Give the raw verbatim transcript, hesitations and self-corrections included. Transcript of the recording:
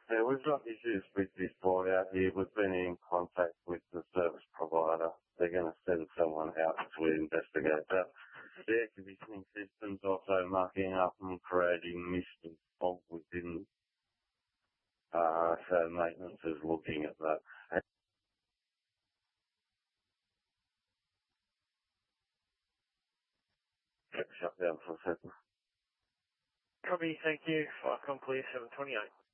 Yeah, we've got issues with this board out here. We've been in contact with the service provider. They're going to send someone out to investigate that. The air conditioning system's also mucking up and creating mist and fog within. Uh, so maintenance is looking at that. Shut down for a second. Copy, thank you. Flight complete seven twenty-eight.